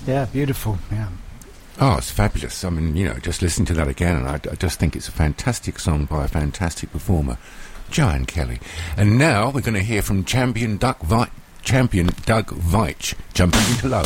Yeah, beautiful. Yeah. Oh, it's fabulous. I mean, just listen to that again, and I just think it's a fantastic song by a fantastic performer, Joanne Kelly. And now we're going to hear from champion Doug Veitch, jumping into love.